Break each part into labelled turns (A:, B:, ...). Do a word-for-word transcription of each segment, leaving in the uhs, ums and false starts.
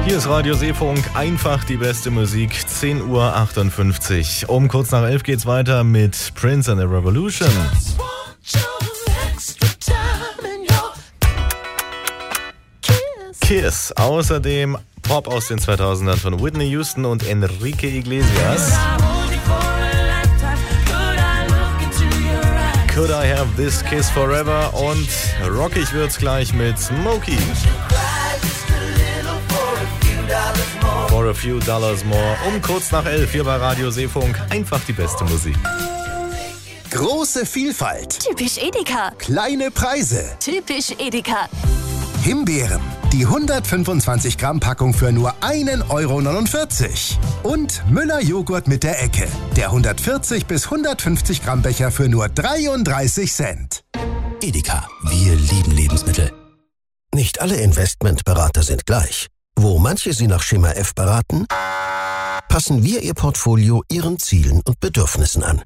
A: Hier ist Radio Seefunk, einfach die beste Musik, zehn Uhr achtundfünfzig. Um kurz nach elf geht's weiter mit Prince and the Revolution. Kiss, außerdem Pop aus den zweitausendern von Whitney Houston und Enrique Iglesias. Could I Have This Kiss Forever und rockig wird's gleich mit Smokey. For a few dollars more. Um kurz nach elf hier bei Radio Seefunk. Einfach die beste Musik.
B: Große Vielfalt.
C: Typisch Edeka.
B: Kleine Preise.
C: Typisch Edeka.
B: Himbeeren. Die hundertfünfundzwanzig Gramm Packung für nur ein Euro neunundvierzig. Und Müller Joghurt mit der Ecke. Der hundertvierzig bis hundertfünfzig Gramm Becher für nur dreiunddreißig Cent.
D: Edeka. Wir lieben Lebensmittel.
E: Nicht alle Investmentberater sind gleich. Wo manche Sie nach Schema F beraten, passen wir Ihr Portfolio Ihren Zielen und Bedürfnissen an.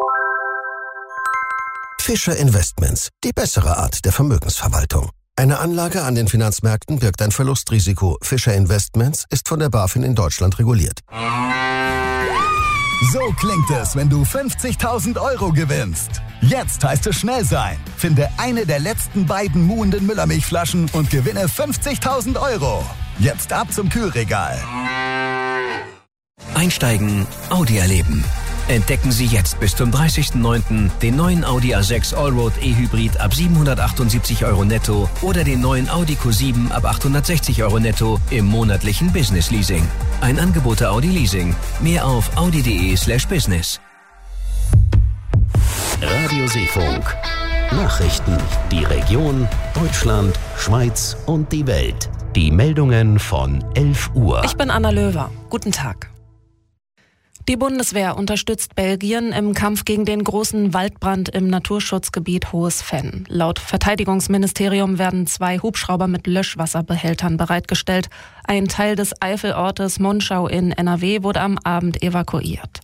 E: Fischer Investments, die bessere Art der Vermögensverwaltung. Eine Anlage an den Finanzmärkten birgt ein Verlustrisiko. Fischer Investments ist von der BaFin in Deutschland reguliert.
F: So klingt es, wenn du fünfzigtausend Euro gewinnst. Jetzt heißt es schnell sein. Finde eine der letzten beiden muhenden Müllermilchflaschen und gewinne fünfzigtausend Euro. Jetzt ab zum Kühlregal.
D: Einsteigen, Audi erleben. Entdecken Sie jetzt bis zum dreißigsten neunten den neuen Audi A sechs Allroad E-Hybrid ab siebenhundertachtundsiebzig Euro netto oder den neuen Audi Q sieben ab achthundertsechzig Euro netto im monatlichen Business Leasing. Ein Angebot der Audi Leasing. Mehr auf audi.de slash business.
G: Radio Seefunk. Nachrichten. Die Region, Deutschland, Schweiz und die Welt. Die Meldungen von elf Uhr.
H: Ich bin Anna Löwer. Guten Tag. Die Bundeswehr unterstützt Belgien im Kampf gegen den großen Waldbrand im Naturschutzgebiet Hohes Venn. Laut Verteidigungsministerium werden zwei Hubschrauber mit Löschwasserbehältern bereitgestellt. Ein Teil des Eifelortes Monschau in N R W wurde am Abend evakuiert.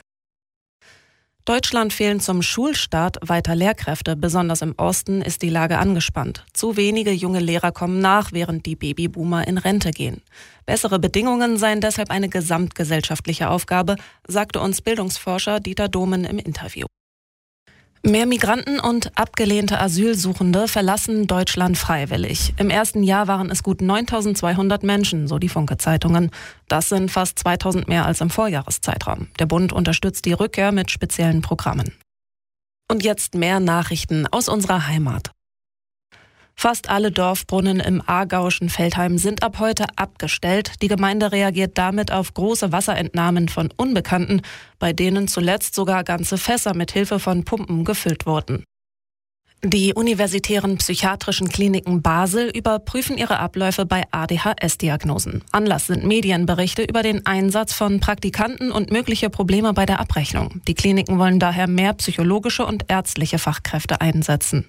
H: Deutschland fehlen zum Schulstart weiter Lehrkräfte. Besonders im Osten ist die Lage angespannt. Zu wenige junge Lehrer kommen nach, während die Babyboomer in Rente gehen. Bessere Bedingungen seien deshalb eine gesamtgesellschaftliche Aufgabe, sagte uns Bildungsforscher Dieter Domen im Interview. Mehr Migranten und abgelehnte Asylsuchende verlassen Deutschland freiwillig. Im ersten Jahr waren es gut neuntausendzweihundert Menschen, so die Funke-Zeitungen. Das sind fast zweitausend mehr als im Vorjahreszeitraum. Der Bund unterstützt die Rückkehr mit speziellen Programmen. Und jetzt mehr Nachrichten aus unserer Heimat. Fast alle Dorfbrunnen im aargauischen Veltheim sind ab heute abgestellt. Die Gemeinde reagiert damit auf große Wasserentnahmen von Unbekannten, bei denen zuletzt sogar ganze Fässer mit Hilfe von Pumpen gefüllt wurden. Die universitären psychiatrischen Kliniken Basel überprüfen ihre Abläufe bei A D H S-Diagnosen. Anlass sind Medienberichte über den Einsatz von Praktikanten und mögliche Probleme bei der Abrechnung. Die Kliniken wollen daher mehr psychologische und ärztliche Fachkräfte einsetzen.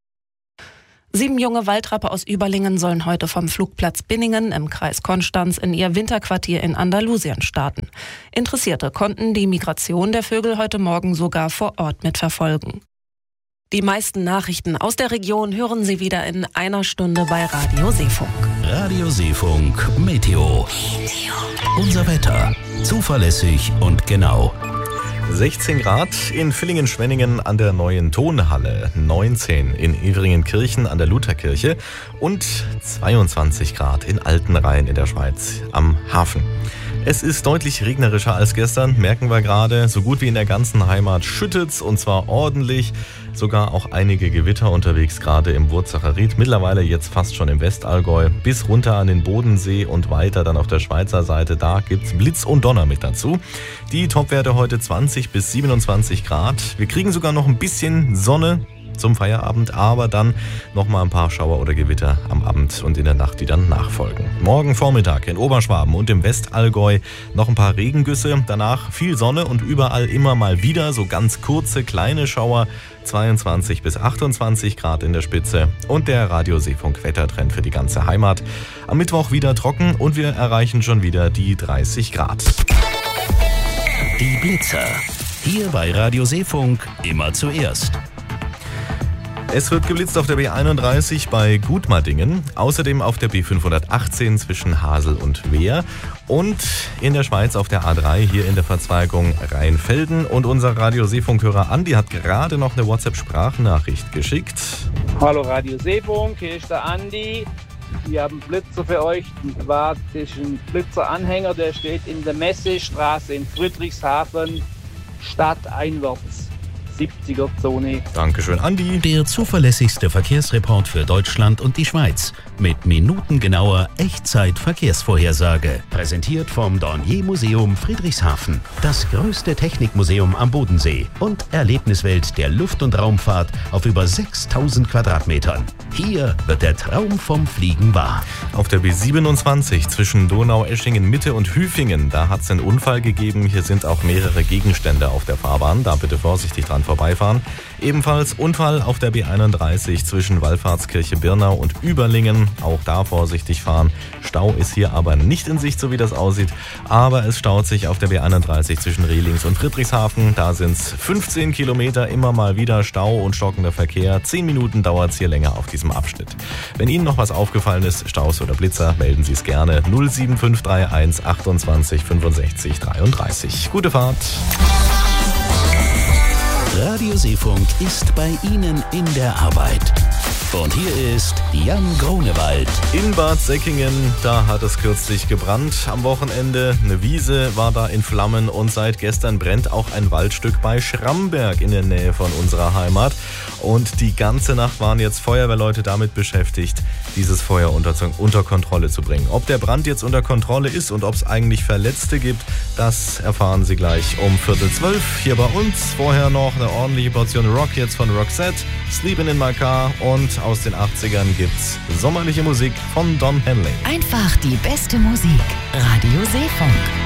H: Sieben junge Waldrappe aus Überlingen sollen heute vom Flugplatz Binningen im Kreis Konstanz in ihr Winterquartier in Andalusien starten. Interessierte konnten die Migration der Vögel heute Morgen sogar vor Ort mitverfolgen. Die meisten Nachrichten aus der Region hören Sie wieder in einer Stunde bei Radio Seefunk.
G: Radio Seefunk Meteo. Meteo. Unser Wetter. Zuverlässig und genau.
A: sechzehn Grad in Villingen-Schwenningen an der neuen Tonhalle, neunzehn in Everingenkirchen an der Lutherkirche und zweiundzwanzig Grad in Altenrhein in der Schweiz am Hafen. Es ist deutlich regnerischer als gestern, merken wir gerade. So gut wie in der ganzen Heimat schüttet's und zwar ordentlich. Sogar auch einige Gewitter unterwegs, gerade im Wurzacher Ried. Mittlerweile jetzt fast schon im Westallgäu. Bis runter an den Bodensee und weiter dann auf der Schweizer Seite. Da gibt's Blitz und Donner mit dazu. Die Topwerte heute zwanzig bis siebenundzwanzig Grad. Wir kriegen sogar noch ein bisschen Sonne zum Feierabend, aber dann nochmal ein paar Schauer oder Gewitter am Abend und in der Nacht, die dann nachfolgen. Morgen Vormittag in Oberschwaben und im Westallgäu noch ein paar Regengüsse, danach viel Sonne und überall immer mal wieder so ganz kurze, kleine Schauer, zweiundzwanzig bis achtundzwanzig Grad in der Spitze und der Radio Seefunk Wettertrend für die ganze Heimat. Am Mittwoch wieder trocken und wir erreichen schon wieder die dreißig Grad.
G: Die Blitzer. Hier bei Radio Seefunk immer zuerst.
A: Es wird geblitzt auf der B einunddreißig bei Gutmardingen, außerdem auf der B fünfhundertachtzehn zwischen Hasel und Wehr und in der Schweiz auf der A drei hier in der Verzweigung Rheinfelden. Und unser Radio Seefunkhörer Andi hat gerade noch eine WhatsApp-Sprachnachricht geschickt.
I: Hallo Radio Seefunk, hier ist der Andi. Wir haben Blitzer für euch. Und zwar das ist ein Blitzeranhänger, der steht in der Messestraße in Friedrichshafen, stadteinwärts, siebziger Zone.
A: Dankeschön, Andi.
G: Der zuverlässigste Verkehrsreport für Deutschland und die Schweiz. Mit minutengenauer Echtzeit-Verkehrsvorhersage. Präsentiert vom Dornier-Museum Friedrichshafen. Das größte Technikmuseum am Bodensee. Und Erlebniswelt der Luft- und Raumfahrt auf über sechstausend Quadratmetern. Hier wird der Traum vom Fliegen wahr.
A: Auf der B siebenundzwanzig zwischen Donau-Eschingen Mitte und Hüfingen, da hat es einen Unfall gegeben. Hier sind auch mehrere Gegenstände auf der Fahrbahn. Da bitte vorsichtig dran vorbeifahren. Ebenfalls Unfall auf der B einunddreißig zwischen Wallfahrtskirche Birnau und Überlingen. Auch da vorsichtig fahren. Stau ist hier aber nicht in Sicht, so wie das aussieht. Aber es staut sich auf der B einunddreißig zwischen Rehlings und Friedrichshafen. Da sind es fünfzehn Kilometer, immer mal wieder Stau und stockender Verkehr. Zehn Minuten dauert es hier länger auf diesem Abschnitt. Wenn Ihnen noch was aufgefallen ist, Staus oder Blitzer, melden Sie es gerne. null sieben fünf drei eins achtundzwanzig fünfundsechzig dreiunddreißig. Gute Fahrt.
G: Radio Seefunk ist bei Ihnen in der Arbeit. Und hier ist Jan Grunewald.
A: In Bad Säckingen, da hat es kürzlich gebrannt am Wochenende. Eine Wiese war da in Flammen und seit gestern brennt auch ein Waldstück bei Schramberg in der Nähe von unserer Heimat. Und die ganze Nacht waren jetzt Feuerwehrleute damit beschäftigt, dieses Feuer unter, unter Kontrolle zu bringen. Ob der Brand jetzt unter Kontrolle ist und ob es eigentlich Verletzte gibt, das erfahren Sie gleich um Viertel zwölf hier bei uns. Vorher noch eine ordentliche Portion Rock jetzt von Roxette, Sleepin' in My Car und aus den achtzigern gibt's sommerliche Musik von Don Henley.
J: Einfach die beste Musik. Radio Seefunk.